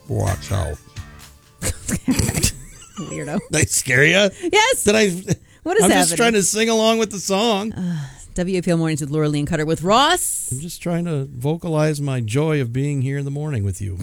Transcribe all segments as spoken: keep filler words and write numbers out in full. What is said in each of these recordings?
Watch out. Weirdo. Did I scare you? Yes. Did I? What is I'm happening? just trying to sing along with the song. Uh, W A P L Mornings with Laura Lee and Cutter with Ross. I'm just trying to vocalize my joy of being here in the morning with you.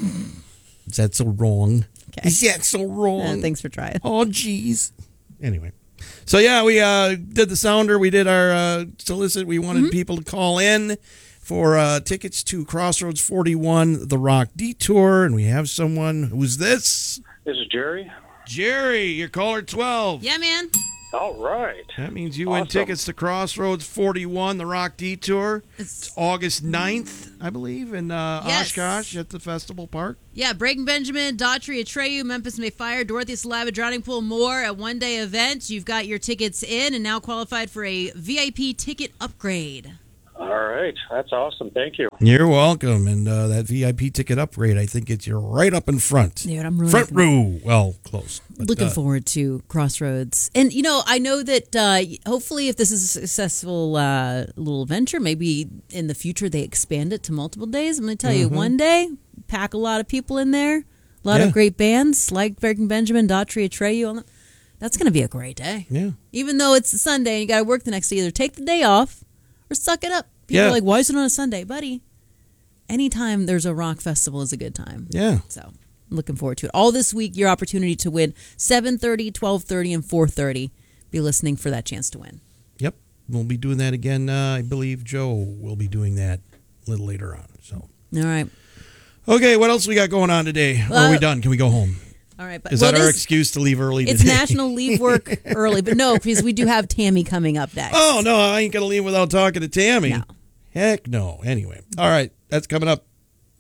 Is that so wrong? Okay. Is that so wrong? Uh, thanks for trying. Oh, jeez. Anyway. So, yeah, we uh, did the sounder. We did our uh, solicit. We wanted mm-hmm. people to call in for uh, tickets to Crossroads forty-one, The Rock Detour. And we have someone. Who's this? This is Jerry. Jerry, you're caller twelve. Yeah, man. All right. That means you awesome. win tickets to Crossroads forty-one, The Rock Detour. It's, it's August ninth, I believe, in uh, yes. Oshkosh at the Festival Park. Yeah, Breaking Benjamin, Daughtry, Atreyu, Memphis May Fire, Dorothy Slava, Drowning Pool, more a one-day event. You've got your tickets in and now qualified for a V I P ticket upgrade. All right. That's awesome. Thank you. You're welcome. And uh, that V I P ticket upgrade, I think it's you're right up in front. Dude, I'm really front row. Well, close. But, looking uh, forward to Crossroads. And, you know, I know that uh, hopefully if this is a successful uh, little venture, maybe in the future they expand it to multiple days. I'm going to tell mm-hmm. you, one day, pack a lot of people in there, a lot yeah. of great bands like Breaking Benjamin, Daughtry, Atreyu. That's going to be a great day. Yeah. Even though it's a Sunday and you got to work the next day, either take the day off or suck it up. People yeah. are like, why is it on a Sunday? Buddy, anytime there's a rock festival is a good time. Yeah. So I'm looking forward to it. All this week, your opportunity to win seven thirty, twelve thirty, and four thirty. Be listening for that chance to win. Yep. We'll be doing that again. Uh, I believe Joe will be doing that a little later on. So. All right. Okay, what else we got going on today? Uh, are we done? Can we go home? All right. But, Is well, that our is, excuse to leave early It's today? National Leave Work Early. But no, because we do have Tammy coming up next. Oh, no, I ain't going to leave without talking to Tammy. No. Heck no. Anyway. All right. That's coming up.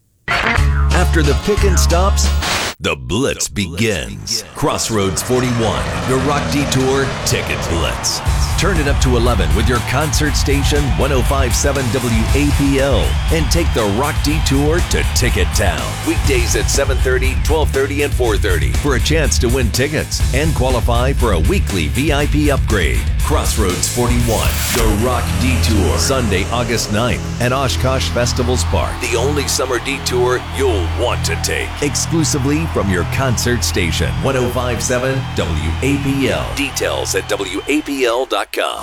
After the pickin' stops, the Blitz begins. Crossroads forty-one, your Rock Detour Ticket Blitz. Turn it up to eleven with your concert station one oh five point seven W A P L and take the Rock Detour to Ticket Town. Weekdays at seven thirty, twelve thirty, and four thirty for a chance to win tickets and qualify for a weekly V I P upgrade. Crossroads forty-one, the Rock Detour. Sunday, August ninth at Oshkosh Festivals Park. The only summer detour you'll want to take. Exclusively from your concert station one oh five point seven W A P L. Details at W A P L dot com.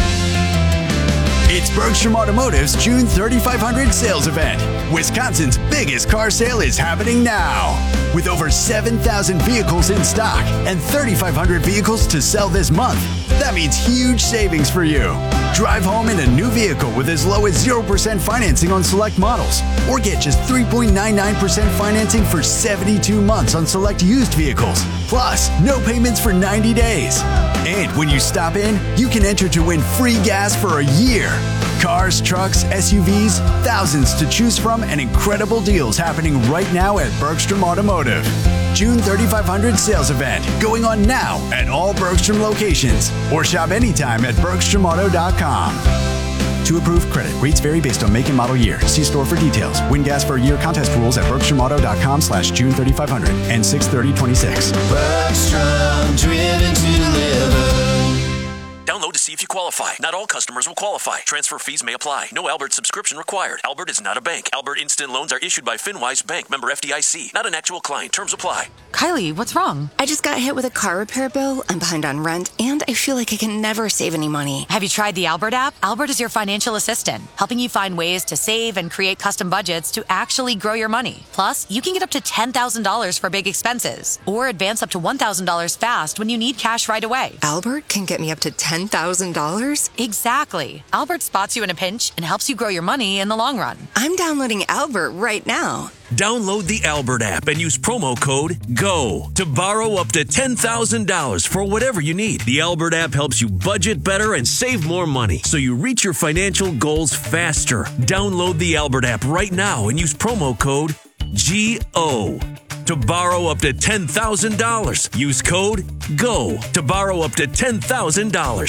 It's Bergstrom Automotive's June thirty-five hundred sales event. Wisconsin's biggest car sale is happening now. With over seven thousand vehicles in stock and thirty-five hundred vehicles to sell this month, that means huge savings for you. Drive home in a new vehicle with as low as zero percent financing on select models, or get just three point nine nine percent financing for seventy-two months on select used vehicles. Plus, no payments for ninety days. And when you stop in, you can enter to win free gas for a year. Cars, trucks, S U Vs, thousands to choose from, and incredible deals happening right now at Bergstrom Automotive. June thirty-five hundred sales event going on now at all Bergstrom locations, or shop anytime at Bergstrom Auto dot com. To approved credit, rates vary based on make and model year. See store for details. Win gas for a year contest rules at Bergstrom Auto dot com slash June thirty-five hundred and six thirty twenty-six. Bergstrom, driven to deliver. Download to see if you qualify. Not all customers will qualify. Transfer fees may apply. No Albert subscription required. Albert is not a bank. Albert Instant Loans are issued by FinWise Bank, member F D I C. Not an actual client. Terms apply. Kylie, what's wrong? I just got hit with a car repair bill. I'm behind on rent, and I feel like I can never save any money. Have you tried the Albert app? Albert is your financial assistant, helping you find ways to save and create custom budgets to actually grow your money. Plus, you can get up to ten thousand dollars for big expenses, or advance up to one thousand dollars fast when you need cash right away. Albert can get me up to ten thousand dollars? Exactly. Albert spots you in a pinch and helps you grow your money in the long run. I'm downloading Albert right now. Download the Albert app and use promo code GO to borrow up to ten thousand dollars for whatever you need. The Albert app helps you budget better and save more money, so you reach your financial goals faster. Download the Albert app right now and use promo code G O to borrow up to ten thousand dollars. Use code GO to borrow up to ten thousand dollars.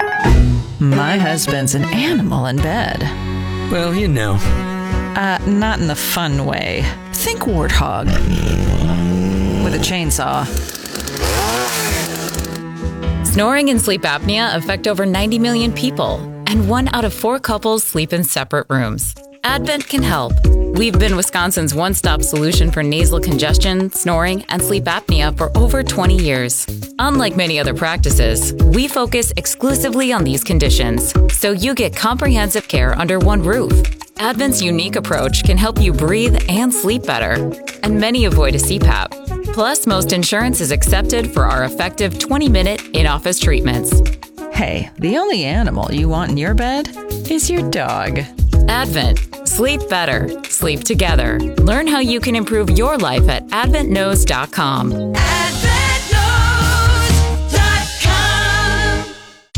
My husband's an animal in bed. Well, you know. Uh, not in the fun way. Think warthog. With a chainsaw. Snoring and sleep apnea affect over ninety million people, and one out of four couples sleep in separate rooms. Advent can help. We've been Wisconsin's one-stop solution for nasal congestion, snoring, and sleep apnea for over twenty years. Unlike many other practices, we focus exclusively on these conditions, so you get comprehensive care under one roof. Advent's unique approach can help you breathe and sleep better, and many avoid a C PAP. Plus, most insurance is accepted for our effective twenty-minute in-office treatments. Hey, the only animal you want in your bed is your dog. Advent. Sleep better. Sleep together. Learn how you can improve your life at advent knows dot com. advent knows dot com.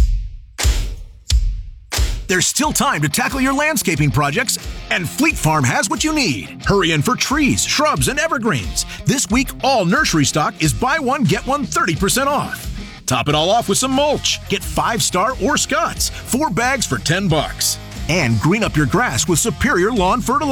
There's still time to tackle your landscaping projects, and Fleet Farm has what you need. Hurry in for trees, shrubs, and evergreens. This week, all nursery stock is buy one, get one thirty percent off. Top it all off with some mulch. Get five star or Scott's, four bags for ten bucks. And green up your grass with Superior Lawn Fertilizer.